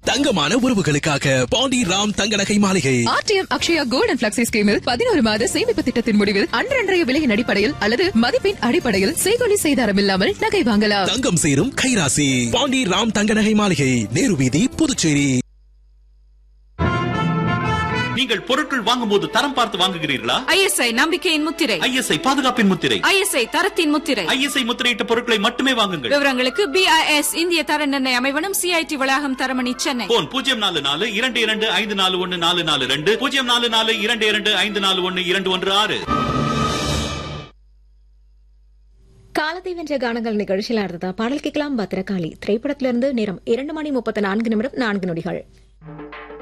தங்கமான உறவுகளுக்காக பாண்டி ராம் தங்க நகை மாளிகை. RTM Akshaya gold and flexi ஸ்கீமில் 11 மாத சேமிப்பு திட்டத்தின் முடிவில் அன்றன்றைய விலையின் அடிப்படையில் அல்லது மதிப்பின் அடிப்படையில் செய்கொலி செய்தாரம் இல்லாமல் நகை வாங்கலாம். தங்கம் சேரும் கைராசி. பாண்டி ராம் தங்க நகை மாளிகை, நேரு வீதி, புதுச்சேரி. நீங்கள் பொருட்கள் வாங்கும் போது தரம் பார்த்து வாங்குகிறீர்களா? ஐஎஸ்ஐ நம்பிக்கையின் முத்திரை, ஐஎஸ்ஐ பாதுகாப்பின் முத்திரை, ஐஎஸ்ஐ தரத்தின் முத்திரை, ஐஎஸ்ஐ முத்திரையிட்ட பொருட்களை மட்டுமே வாங்குங்கள். விவரங்களுக்கு BIS இந்திய தர நிர்ணய அமைவனம், CIT வளாகம், தரமணி, சென்னை. போன் 044-22544442 044-22541216. காலத்தை வென்ற கானங்கள் நிகழ்ச்சியில் அடுத்ததா பாடல் கேட்கலாம். பத்திரகாளி திரைப்படத்திலிருந்து நேரம் 2:34 4 நிமிடம் 4 நொடிகள்.